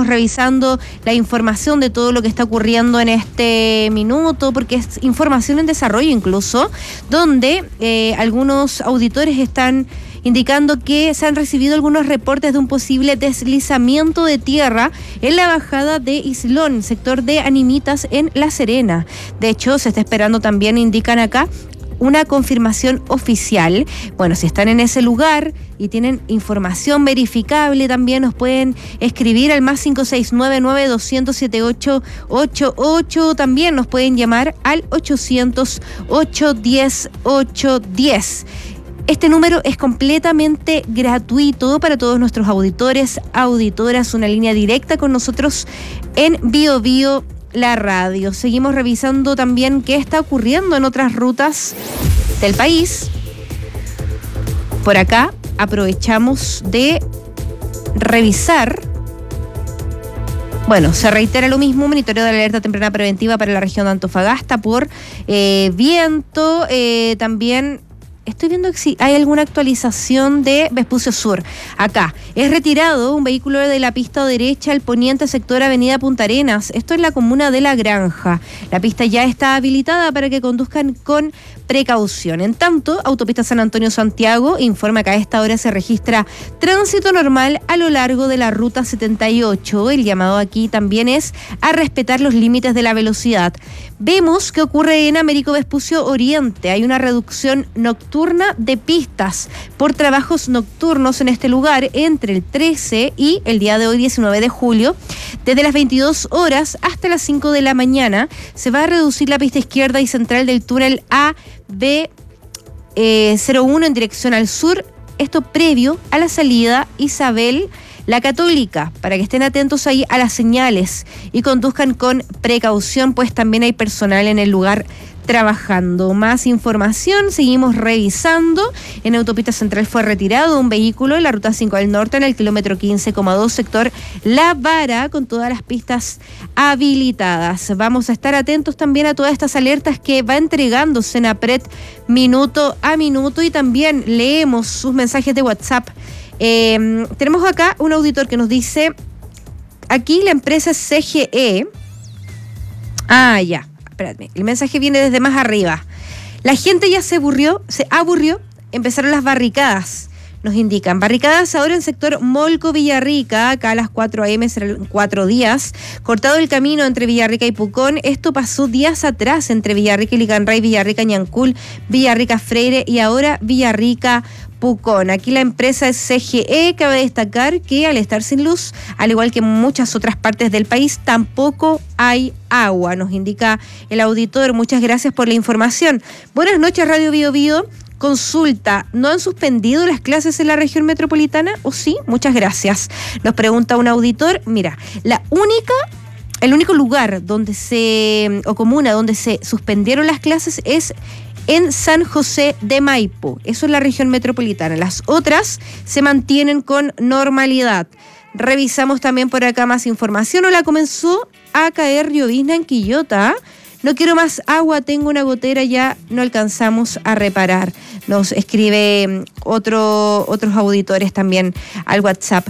Seguimos revisando la información de todo lo que está ocurriendo en este minuto, porque es información en desarrollo incluso, donde algunos auditores están indicando que se han recibido algunos reportes de un posible deslizamiento de tierra en la bajada de Islón, sector de Animitas en La Serena. De hecho, se está esperando también, indican acá, una confirmación oficial. Bueno, si están en ese lugar y tienen información verificable, también nos pueden escribir al más 569-9200-7888. También nos pueden llamar al 800-810-810. Este número es completamente gratuito para todos nuestros auditores, auditoras, una línea directa con nosotros en Bio Bio, la radio. Seguimos revisando también qué está ocurriendo en otras rutas del país. Por acá aprovechamos de revisar. Bueno, se reitera lo mismo, monitoreo de la alerta temprana preventiva para la región de Antofagasta por viento, también. Estoy viendo si hay alguna actualización de Vespucio Sur. Acá, es retirado un vehículo de la pista derecha al poniente sector Avenida Punta Arenas. Esto es la comuna de La Granja. La pista ya está habilitada para que conduzcan con precaución. En tanto, Autopista San Antonio-Santiago informa que a esta hora se registra tránsito normal a lo largo de la ruta 78. El llamado aquí también es a respetar los límites de la velocidad. Vemos que ocurre en Américo Vespucio Oriente. Hay una reducción nocturna de pistas por trabajos nocturnos en este lugar entre el 13 y el día de hoy, 19 de julio. Desde las 22 horas hasta las 5 de la mañana se va a reducir la pista izquierda y central del túnel AB01 en dirección al sur. Esto previo a la salida Isabel La Católica, para que estén atentos ahí a las señales y conduzcan con precaución, pues también hay personal en el lugar trabajando. Más información, seguimos revisando. En Autopista Central fue retirado un vehículo en la ruta 5 del norte en el kilómetro 15,2 sector La Vara, con todas las pistas habilitadas. Vamos a estar atentos también a todas estas alertas que va entregando Senapred minuto a minuto, y también leemos sus mensajes de WhatsApp. Tenemos acá un auditor que nos dice, aquí la empresa CGE. Espérate, el mensaje viene desde más arriba. La gente ya se aburrió, empezaron las barricadas. Nos indican, barricadas ahora en sector Molco Villarrica, acá a las 4 a.m. serán 4 días. Cortado el camino entre Villarrica y Pucón. Esto pasó días atrás entre Villarrica y Licanray, Villarrica Ñancul, Villarrica Freire y ahora Villarrica Pucón. Aquí la empresa es CGE. Cabe destacar que al estar sin luz, al igual que en muchas otras partes del país, tampoco hay agua, nos indica el auditor. Muchas gracias por la información. Buenas noches, Radio Bio Bio. Consulta, ¿no han suspendido las clases en la región metropolitana? ¿O sí? Muchas gracias. Nos pregunta un auditor. Mira, el único lugar comuna donde se suspendieron las clases es en San José de Maipo. Eso es la región metropolitana. Las otras se mantienen con normalidad. Revisamos también por acá más información. Hola, comenzó a caer llovizna en Quillota. No quiero más agua, tengo una gotera, ya no alcanzamos a reparar. Nos escribe otros auditores también al WhatsApp.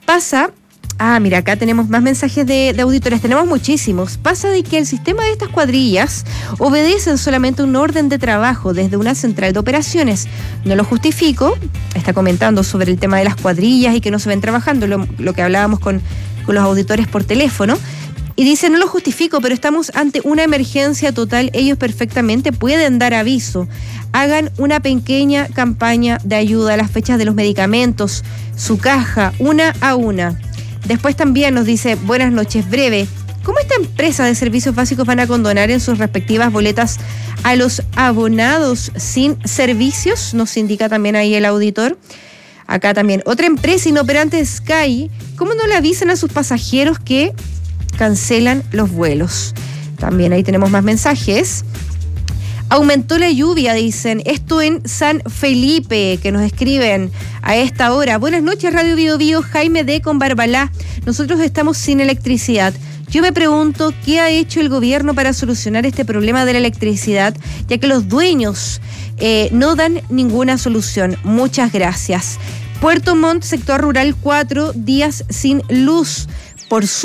Mira, acá tenemos más mensajes de auditores, tenemos muchísimos. Pasa de que el sistema de estas cuadrillas obedecen solamente un orden de trabajo desde una central de operaciones. No lo justifico, está comentando sobre el tema de las cuadrillas y que no se ven trabajando, lo que hablábamos con los auditores por teléfono. Y dice, no lo justifico, pero estamos ante una emergencia total. Ellos perfectamente pueden dar aviso. Hagan una pequeña campaña de ayuda a las fechas de los medicamentos, su caja, una a una. Después también nos dice, buenas noches, breve. ¿Cómo esta empresa de servicios básicos van a condonar en sus respectivas boletas a los abonados sin servicios? Nos indica también ahí el auditor. Acá también, otra empresa inoperante, Sky. ¿Cómo no le avisan a sus pasajeros que cancelan los vuelos? También ahí tenemos más mensajes. Aumentó la lluvia, dicen. Esto en San Felipe, que nos escriben a esta hora. Buenas noches, Radio Bio Bio. Jaime D. con Barbalá. Nosotros estamos sin electricidad. Yo me pregunto qué ha hecho el gobierno para solucionar este problema de la electricidad, ya que los dueños no dan ninguna solución. Muchas gracias. Puerto Montt, sector rural, 4 días sin luz. Por